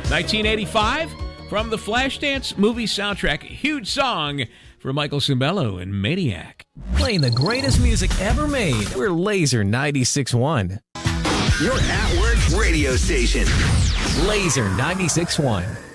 1985 from the Flashdance movie soundtrack. Huge song for Michael Cimbello and Maniac. Playing the greatest music ever made. We're Laser 96.1. Your at-work radio station. Laser 96.1.